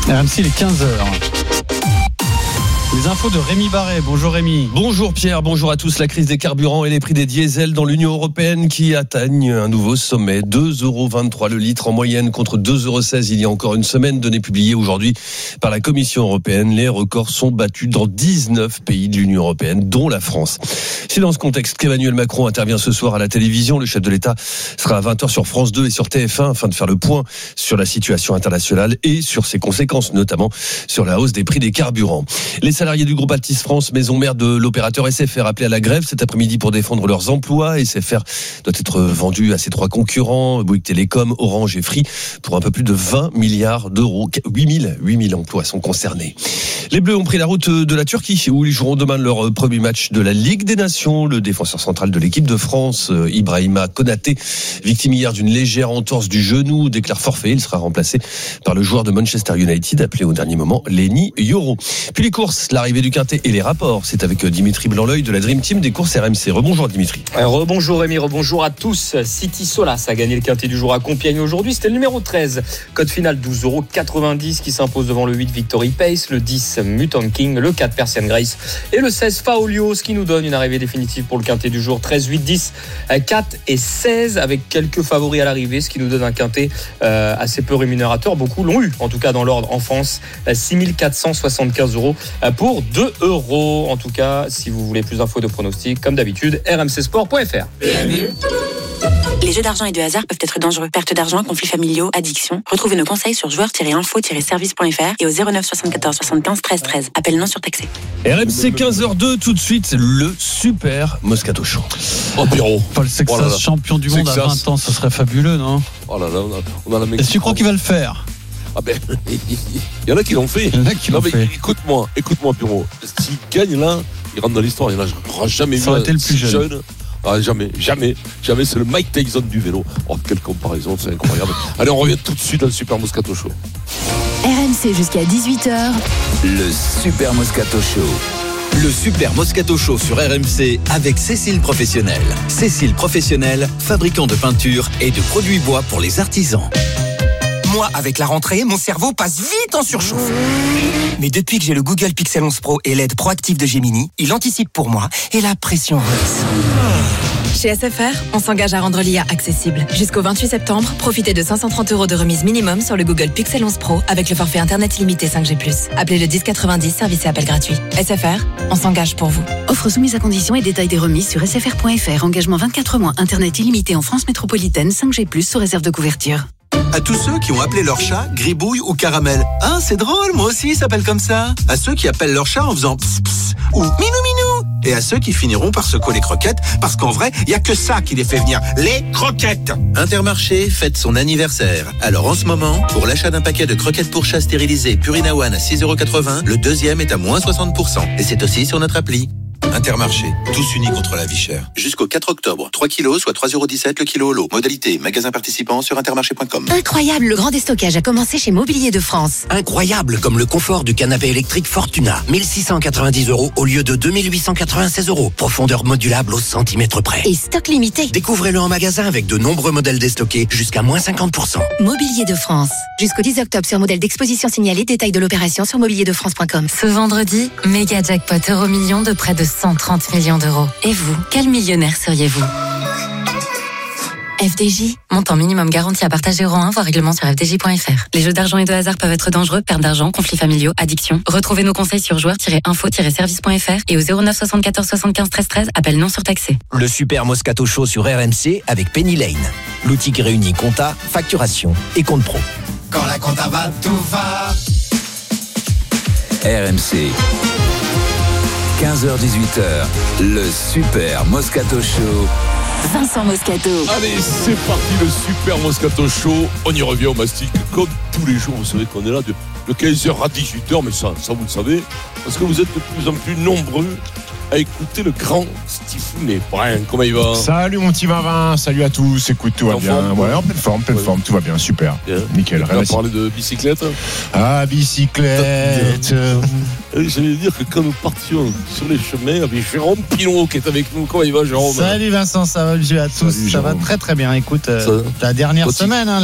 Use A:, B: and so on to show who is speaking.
A: RMC, il est 15h. Les infos de Rémi Barret. Bonjour Rémi.
B: Bonjour Pierre, bonjour à tous. La crise des carburants et les prix des diesels dans l'Union européenne qui atteignent un nouveau sommet. 2,23 € le litre en moyenne contre 2,16 € il y a encore une semaine. Données publiées aujourd'hui par la Commission européenne. Les records sont battus dans 19 pays de l'Union européenne, dont la France. C'est dans ce contexte qu'Emmanuel Macron intervient ce soir à la télévision. Le chef de l'État sera à 20h sur France 2 et sur TF1 afin de faire le point sur la situation internationale et sur ses conséquences, notamment sur la hausse des prix des carburants. Les salariés du groupe Altice France, maison mère de l'opérateur SFR, appelés à la grève cet après-midi pour défendre leurs emplois. SFR doit être vendu à ses 3 concurrents, Bouygues Télécom, Orange et Free, pour un peu plus de 20 milliards d'euros. 8000 emplois sont concernés. Les Bleus ont pris la route de la Turquie, où ils joueront demain leur premier match de la Ligue des Nations. Le défenseur central de l'équipe de France, Ibrahima Konaté, victime hier d'une légère entorse du genou, déclare forfait. Il sera remplacé par le joueur de Manchester United, appelé au dernier moment Lenny Yoro. Puis les courses, l'arrivée du Quintet et les rapports. C'est avec Dimitri Blanc-L'Oeil de la Dream Team des courses RMC. Rebonjour Dimitri.
C: Rebonjour Rémi, rebonjour à tous. City Solas a gagné le Quintet du jour à Compiègne aujourd'hui. C'était le numéro 13. Code final 12,90 € qui s'impose devant le 8 Victory Pace, le 10 Mutant King, le 4 Persian Grace et le 16 Faolio, ce qui nous donne une arrivée définitive pour le Quintet du jour. 13, 8, 10, 4 et 16 avec quelques favoris à l'arrivée, ce qui nous donne un Quintet assez peu rémunérateur. Beaucoup l'ont eu, en tout cas dans l'ordre en France. 6 475 € pour 2 €. En tout cas, si vous voulez plus d'infos et de pronostics, comme d'habitude, rmcsport.fr.
D: Les jeux d'argent et de hasard peuvent être dangereux. Perte d'argent, conflits familiaux, addiction. Retrouvez nos conseils sur joueurs-info-service.fr et au 09 74 75 13 13. Appel non surtaxé.
B: RMC 15h02, tout de suite, le super Moscato Show.
E: Oh Pierrot,
A: Paul Sexas, champion du monde à 20 ans, ce serait fabuleux, non?
E: Oh là là, on a la même.
A: Est-ce que tu crois qu'il va le faire?
E: Ah ben, il y en a qui l'ont fait. Écoute-moi Pierrot. S'il gagne là, il rentre dans l'histoire. Il n'y en aura jamais vu.
A: Ça aurait été le plus jeune.
E: Ah, jamais. C'est le Mike Tyson du vélo. Oh, quelle comparaison, c'est incroyable. Allez, on revient tout de suite dans le Super Moscato Show.
F: RMC jusqu'à 18h.
G: Le Super Moscato Show. Le Super Moscato Show sur RMC avec Cécile Professionnel. Cécile Professionnel, fabricant de peinture et de produits bois pour les artisans.
H: Moi, avec la rentrée, mon cerveau passe vite en surchauffe. Mais depuis que j'ai le Google Pixel 11 Pro et l'aide proactive de Gemini, il anticipe pour moi et la pression redescend.
I: Chez SFR, on s'engage à rendre l'IA accessible. Jusqu'au 28 septembre, profitez de 530 € de remise minimum sur le Google Pixel 11 Pro avec le forfait Internet illimité 5G+. Appelez le 1090, service et appel gratuit. SFR, on s'engage pour vous.
F: Offre soumise à conditions et détails des remises sur sfr.fr. Engagement 24 mois. Internet illimité en France métropolitaine 5G+, sous réserve de couverture.
J: À tous ceux qui ont appelé leur chat Gribouille ou Caramel. Ah, c'est drôle, moi aussi, il s'appelle comme ça. À ceux qui appellent leur chat en faisant pss pss ou minou minou. Et à ceux qui finiront par secouer les croquettes, parce qu'en vrai, il n'y a que ça qui les fait venir, les croquettes. Intermarché fête son anniversaire. Alors en ce moment, pour l'achat d'un paquet de croquettes pour chat stérilisées Purina One à 6,80 €, le deuxième est à moins 60%. Et c'est aussi sur notre appli. Intermarché, tous unis contre la vie chère. Jusqu'au 4 octobre, 3 kilos, soit 3,17 € le kilo au lot. Modalité, magasin participant sur intermarché.com.
F: Incroyable, le grand déstockage a commencé chez Mobilier de France.
K: Incroyable, comme le confort du canapé électrique Fortuna. 1690 € au lieu de 2896 €. Profondeur modulable au centimètre près.
F: Et stock limité.
K: Découvrez-le en magasin avec de nombreux modèles déstockés jusqu'à moins 50%.
F: Mobilier de France. Jusqu'au 10 octobre sur modèle d'exposition signalé. Détail de l'opération sur mobilierDeFrance.com.
L: Ce vendredi, méga jackpot Euromillions de près de 130 millions d'euros. Et vous, quel millionnaire seriez-vous ? FDJ, montant minimum garanti à partager euro 1, voire règlement sur fdj.fr. Les jeux d'argent et de hasard peuvent être dangereux, perte d'argent, conflits familiaux, addiction. Retrouvez nos conseils sur joueurs-info-service.fr et au 09 74 75 13 13, appel non surtaxé.
G: Le Super Moscato Show sur RMC avec Penny Lane. L'outil qui réunit compta, facturation et compte pro.
M: Quand la compta va, tout va.
G: RMC. 15h-18h, le Super Moscato Show.
F: Vincent Moscato.
E: Allez, c'est parti, le Super Moscato Show. On y revient au mastic comme tous les jours. Vous savez qu'on est là de 15h à 18h, mais ça vous le savez, parce que vous êtes de plus en plus nombreux à écouter le grand Stephen. Brian, comment il va?
N: Salut mon petit Vavin, salut à tous. Écoute, tout va bien. Ouais, en pleine forme, tout va bien, super.
E: Bien.
N: Nickel.
E: On va parler de bicyclette.
N: Ah, bicyclette.
E: J'allais dire que quand nous partions sur les chemins avec Jérôme Pilon qui est avec nous. Comment il va, Jérôme?
A: Salut Vincent, ça va, à tous.
E: Salut,
A: ça va très très bien. Écoute, la dernière semaine,